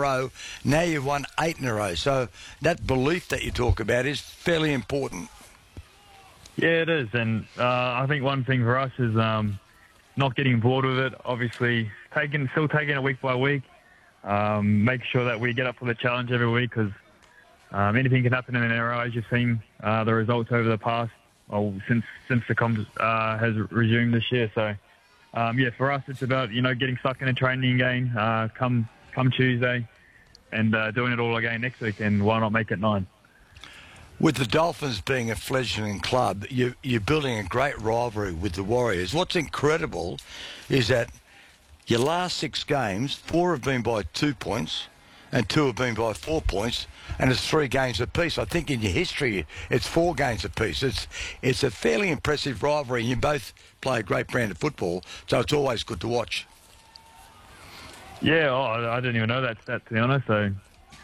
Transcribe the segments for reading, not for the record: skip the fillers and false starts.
row. Now you've won 8 in a row. So that belief that you talk about is fairly important. Yeah, it is. And I think one thing for us is not getting bored with it. Obviously, still taking it week by week. Make sure that we get up for the challenge every week because anything can happen in an era. As you've seen the results over the past, since the comp has resumed this year. So, for us, it's about getting stuck in a training again come Tuesday, and doing it all again next week. And why not make it 9? With the Dolphins being a fledgling club, you're building a great rivalry with the Warriors. What's incredible is that your last 6 games, 4 have been by 2 points and 2 have been by 4 points, and it's 3 games apiece. I think in your history, it's 4 games apiece. It's a fairly impressive rivalry, and you both play a great brand of football, so it's always good to watch. Yeah, I didn't even know that stat, to be honest. So,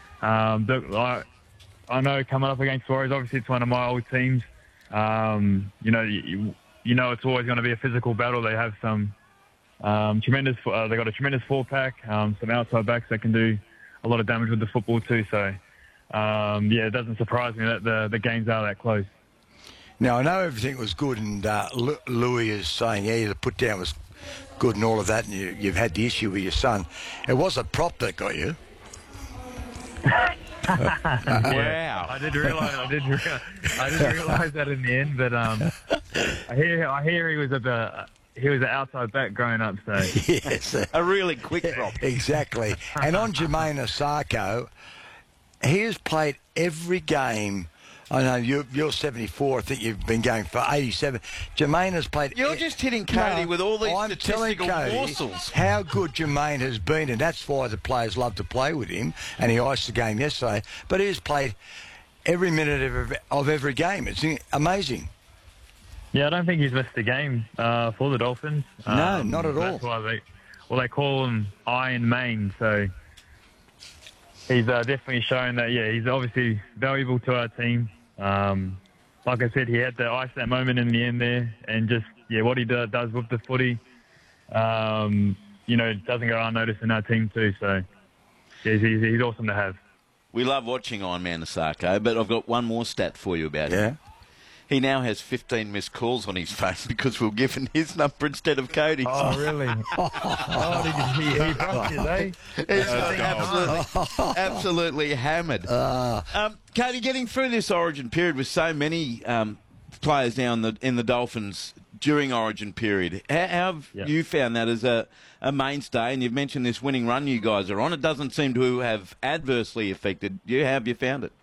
I know coming up against Warriors, obviously it's one of my old teams. You know it's always going to be a physical battle. They have some they got a tremendous 4-pack, some outside backs that can do a lot of damage with the football too. So, it doesn't surprise me that the games are that close. Now, I know everything was good, and Louis is saying, the put down was good and all of that, and you've had the issue with your son. It was a prop that got you. Wow! I didn't realise that in the end, but I hear he was an outside back growing up, so yes, a really quick drop. Exactly. And on Jamayne Isaako, he has played every game. I know you're 74. I think you've been going for 87. Jamayne has played. You're just hitting Cody with all these statistical morsels. How good Jamayne has been, and that's why the players love to play with him. And he iced the game yesterday, but he's played every minute of every game. It's amazing. Yeah, I don't think he's missed a game for the Dolphins. No, not at all. That's why they call him Iron Main. So he's definitely shown that. Yeah, he's obviously valuable to our team. Like I said, he had to ice that moment in the end there, and just what he does with the footy, it doesn't go unnoticed in our team too. So he's awesome to have. We love watching Iron Man Isaako, but I've got one more stat for you about him. He now has 15 missed calls on his phone because we've given his number instead of Cody's. Oh, really? He broke his, eh? He's absolutely hammered. Cody, getting through this Origin period with so many players now in the Dolphins during Origin period, how have you found that as a mainstay? And you've mentioned this winning run you guys are on. It doesn't seem to have adversely affected you. How have you found it?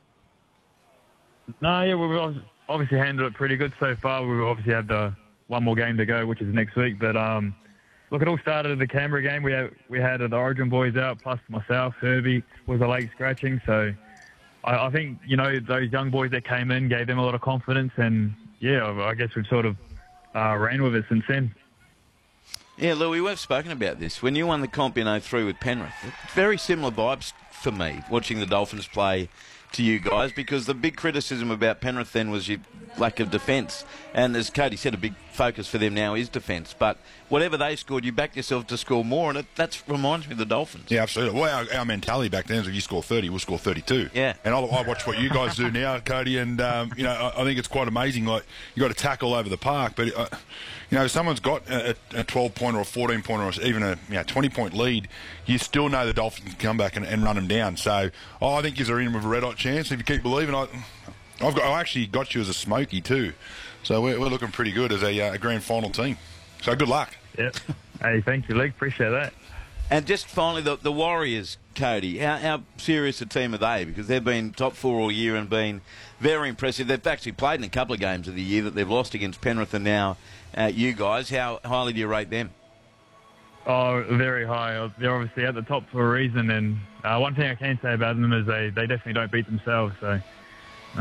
No, we've obviously handled it pretty good so far. We obviously have one more game to go, which is next week. But look, it all started at the Canberra game. We had the Origin boys out, plus myself. Herbie was a late scratching. So I think, those young boys that came in gave them a lot of confidence. And, I guess we've sort of ran with it since then. Yeah, Louis, we've spoken about this. When you won the comp in 03 with Penrith, very similar vibes for me, watching the Dolphins play to you guys, because the big criticism about Penrith then was your lack of defence, and as Cody said, a big focus for them now is defence. But whatever they scored, you backed yourself to score more, and that reminds me of the Dolphins. Yeah, absolutely. Well, our mentality back then is if you score 30, we'll score 32. Yeah. And I watch what you guys do now, Cody, and I think it's quite amazing. Like, you got to tackle all over the park, but someone's got a 12-point or a 14-point or even a 20-point lead, you still know the Dolphins can come back and run them down. So I think you're in with a red-hot chance. If you keep believing, I actually got you as a smoky too. So we're looking pretty good as a grand final team. So good luck. Yep. Hey, thank you, Luke. Appreciate that. And just finally, the Warriors, Cody, how serious a team are they? Because they've been top 4 all year and been very impressive. They've actually played in a couple of games of the year that they've lost against Penrith and now you guys. How highly do you rate them? Oh, very high. They're obviously at the top for a reason. And one thing I can say about them is they definitely don't beat themselves. So, they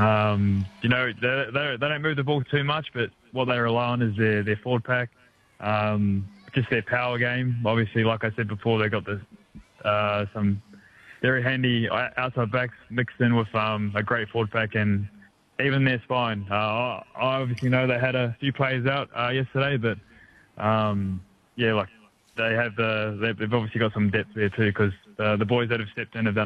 don't move the ball too much, but what they rely on is their forward pack. Just their power game. Obviously, like I said before, they got some very handy outside backs mixed in with a great forward pack, and even their spine. I obviously know they had a few players out yesterday, but they've obviously got some depth there too, because the boys that have stepped in have done